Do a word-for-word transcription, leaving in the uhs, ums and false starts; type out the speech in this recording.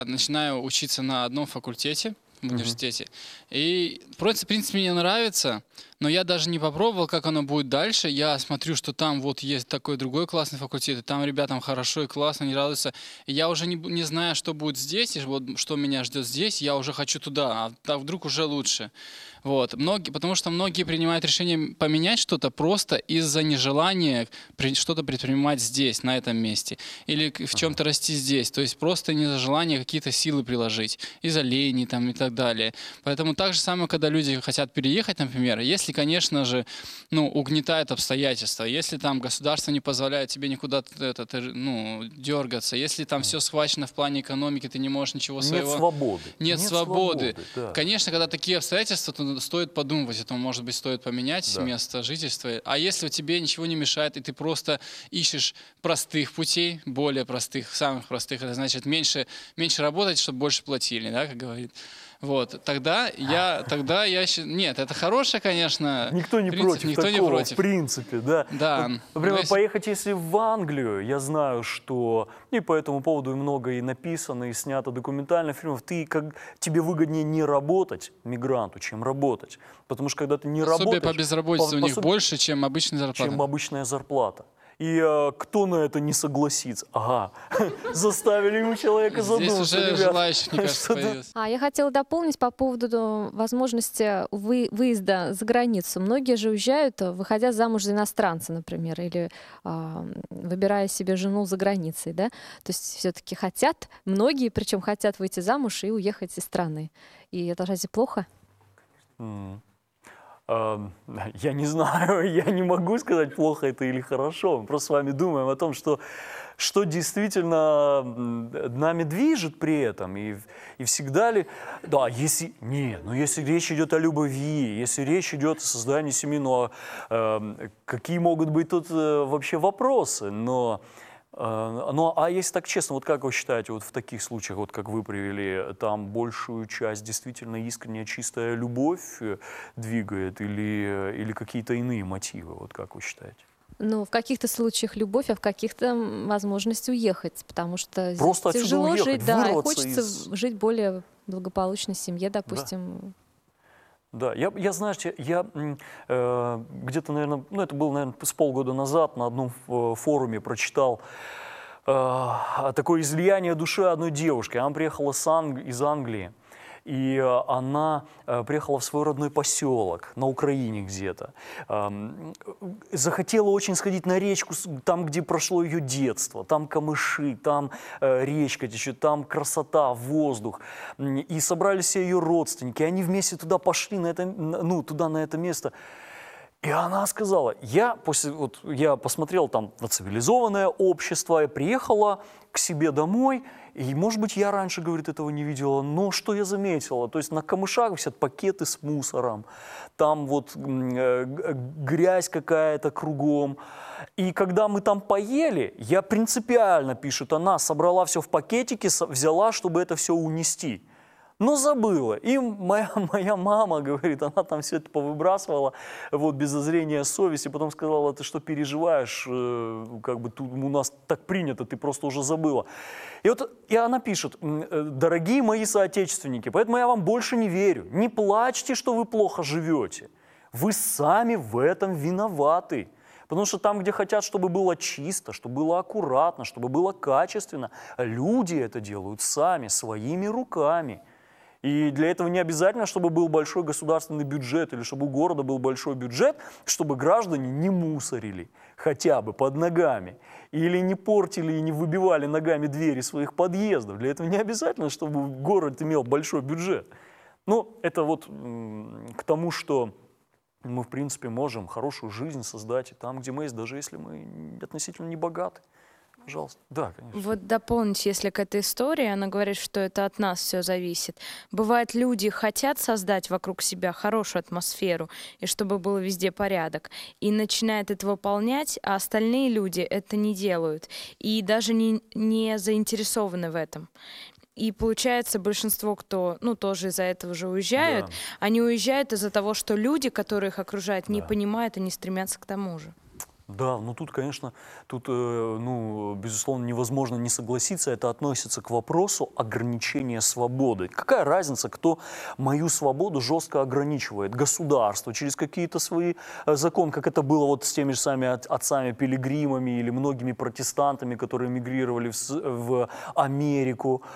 Начинаю учиться на одном факультете в Мгм. университете. И в принципе мне нравится, но я даже не попробовал, как оно будет дальше. Я смотрю, что там вот есть такой другой классный факультет, и там ребятам хорошо и классно, они радуются. И я уже не, бу- не знаю, что будет здесь, и вот что меня ждет здесь, я уже хочу туда, а так вдруг уже лучше. Вот. Многие, потому что многие принимают решение поменять что-то просто из-за нежелания при- что-то предпринимать здесь, на этом месте. Или к- в Ага. чем-то расти здесь. То есть просто не из-за желания какие-то силы приложить, из-за лени там, и так далее. Поэтому так же самое, когда люди хотят переехать, например, если, конечно же, ну, угнетает обстоятельства, если там государство не позволяет тебе никуда т- это, ты, ну, дергаться, если там Ага. все схвачено в плане экономики, ты не можешь ничего Нет своего... свободы. Нет Нет свободы. свободы, да. Конечно, когда такие обстоятельства, то стоит подумать, это может быть стоит поменять Да. место жительства. А если тебе ничего не мешает, и ты просто ищешь простых путей, более простых, самых простых, это значит меньше, меньше работать, чтобы больше платили, да, как говорит. Вот, тогда я, тогда я щи- нет, это хорошее, конечно, Никто не принцип, против никто не такого, в против. принципе, да. Да, Вот, но например, если- поехать, если в Англию, я знаю, что и по этому поводу и много и написано, и снято документальных фильмов, ты, как, тебе выгоднее не работать мигранту, чем работать. Потому что когда ты не пособие работаешь, по безработице по- у них пособ- больше, чем обычная зарплата. чем обычная зарплата. И э, кто на это не согласится? Ага, заставили ему человека Здесь задуматься, уже ребят. желающих, мне кажется, Что да. появилось. А я хотела дополнить по поводу э, возможности вы- выезда за границу. Многие же уезжают, э, выходя замуж за иностранца, например, или а, выбирая себе жену за границей, да. То есть все-таки хотят, многие, причем хотят выйти замуж и уехать из страны. И это разве плохо? М. Ам, Я не знаю, я не могу сказать, плохо это или хорошо. Мы просто с вами думаем о том, что, что действительно м, нами движет при этом. И, и всегда ли... Да, если... Нет, но если речь идет о любви, если речь идет о создании семьи, ну, а, эм, какие могут быть тут э, вообще вопросы? Но... Э, Ну, а если так честно, вот как вы считаете, вот в таких случаях, вот как вы привели, там большую часть действительно искренняя чистая любовь э, двигает или, э, или какие-то иные мотивы, вот как вы считаете? Ну, в каких-то случаях любовь, а в каких-то м, возможность уехать, потому что здесь Просто отсюда тяжело уехать, жить, да, и вырваться хочется из... в- жить в более благополучной семье, Да. допустим. Да, я, я знаете, я м, э, где-то, наверное, ну это было, наверное, с полгода назад на одном ф- форуме прочитал э, такое излияние души одной девушки. Она приехала с Анг- из Англии, и э, она э, приехала в свой родной поселок на Украине где-то. Эм, захотела очень сходить на речку, с- там, где прошло ее детство. Там камыши, там э, речка течет, там красота, воздух. М, И собрались все ее родственники, и они вместе туда пошли, на это, н- ну, туда, на это место. И она сказала, я, после, вот, я посмотрел там на цивилизованное общество, я приехала к себе домой, и, может быть, я раньше, говорит, этого не видела, но что я заметила? То есть на камышах висят пакеты с мусором, там вот м, э, г- грязь какая-то кругом. И когда мы там поели, я принципиально, пишет она, собрала все в пакетики, со- взяла, чтобы это все унести. Но забыла. И моя, моя мама, говорит, она там все это повыбрасывала, вот, без зазрения совести. Потом сказала, ты что переживаешь, э, как бы тут у нас так принято, ты просто уже забыла. И вот и она пишет, м, э, дорогие мои соотечественники, поэтому я вам больше не верю. Не плачьте, что вы плохо живете. Вы сами в этом виноваты. Потому что там, где хотят, чтобы было чисто, чтобы было аккуратно, чтобы было качественно, люди это делают сами, своими руками. И для этого не обязательно, чтобы был большой государственный бюджет или чтобы у города был большой бюджет, чтобы граждане не мусорили хотя бы под ногами или не портили и не выбивали ногами двери своих подъездов. Для этого не обязательно, чтобы город имел большой бюджет. Ну, это вот м, к тому, что мы, в принципе, можем хорошую жизнь создать и там, где мы есть, даже если мы относительно не богаты. Пожалуйста. Да, конечно. Вот дополнить, если к этой истории, она говорит, что это от нас все зависит. Бывает, люди хотят создать вокруг себя хорошую атмосферу, и чтобы был везде порядок, и начинают это выполнять, а остальные люди это не делают, и даже не, не заинтересованы в этом. И получается, большинство, кто, ну, тоже из-за этого же уезжают, Да. они уезжают из-за того, что люди, которые их окружают, не Да. понимают и не стремятся к тому же. Да, ну тут, конечно, тут, э, ну, безусловно, невозможно не согласиться. Это относится к вопросу ограничения свободы. Какая разница, кто мою свободу жестко ограничивает? Государство через какие-то свои э, законы, как это было вот с теми же самыми от- отцами-пилигримами или многими протестантами, которые мигрировали в, с- в Америку.